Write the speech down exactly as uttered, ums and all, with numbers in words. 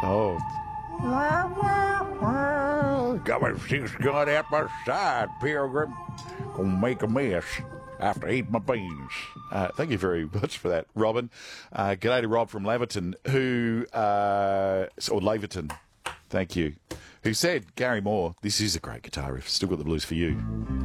Oh. Got my six gun out my side, Pilgrim. Gonna make a mess after eating my beans. Uh, thank you very much for that, Robin. Uh, g'day to Rob from Laverton, who, uh, or Laverton, thank you, who said, Gary Moore, this is a great guitar riff, still got the blues for you.